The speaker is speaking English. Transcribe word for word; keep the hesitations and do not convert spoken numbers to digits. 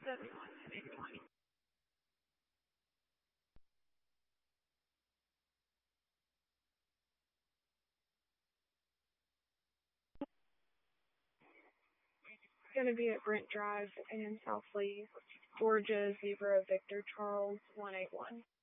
Going to be at Brent Drive in South Lee, Georgia, Zebra Victor Charles one eight one.